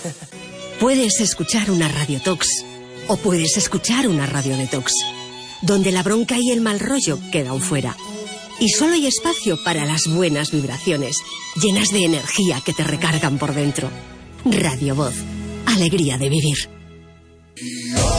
Puedes escuchar una radiotox o puedes escuchar una radio detox, donde la bronca y el mal rollo quedan fuera. Y solo hay espacio para las buenas vibraciones, llenas de energía que te recargan por dentro. Radio Voz. Alegría de vivir.